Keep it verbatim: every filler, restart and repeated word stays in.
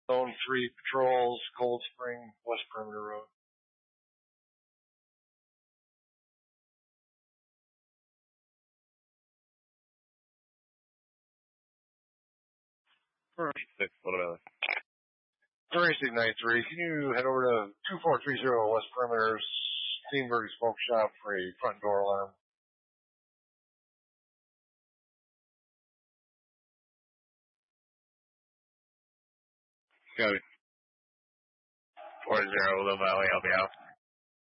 Zone three patrols, Cold Spring, West Perimeter Road. Six, what about it? Thursday night three, can you head over to two four three zero West Perimeter, Steenberg Smoke Shop for a front door alarm? Copy. Four zero, Low Valley, I'll be out.